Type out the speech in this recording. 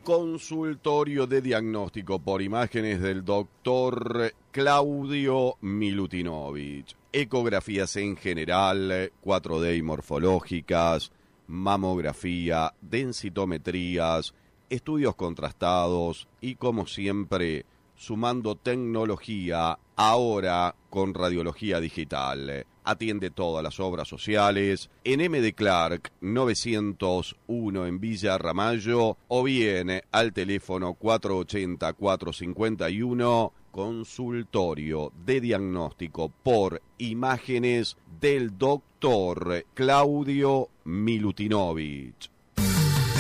Consultorio de diagnóstico por imágenes del doctor Claudio Milutinovich. Ecografías en general, 4D y morfológicas, mamografía, densitometrías, estudios contrastados y, como siempre, sumando tecnología, ahora con radiología digital. Atiende todas las obras sociales en M. de Clark 901 en Villa Ramallo o bien al teléfono 480-451, consultorio de diagnóstico por imágenes del doctor Claudio Milutinovich.